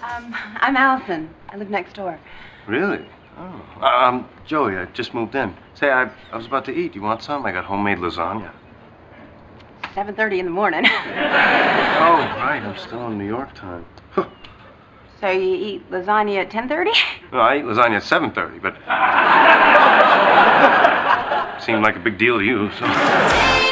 I'm Allison. I live next door. Really? Oh. I'm Joey. I just moved in. Say, I was about to eat. You want some? I got homemade lasagna. 7:30 in the morning. Oh, right. I'm still in New York time. So you eat lasagna at 10:30? No, I eat lasagna at 7:30, but... seemed like a big deal to you, so...